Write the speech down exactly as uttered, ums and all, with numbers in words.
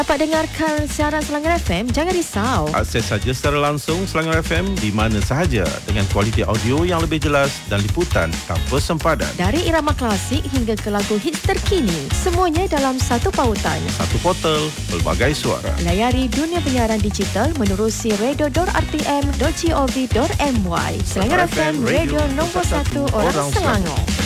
Dapat dengarkan siaran Selangor F M, jangan risau. Akses saja secara langsung Selangor F M di mana sahaja dengan kualiti audio yang lebih jelas dan liputan tanpa sempadan. Dari irama klasik hingga ke lagu hits terkini, semuanya dalam satu pautan. Satu portal, pelbagai suara. Layari dunia penyiaran digital menerusi radio dot r t m dot gov dot m y. Selangor F M, radio nombor satu orang Selangor.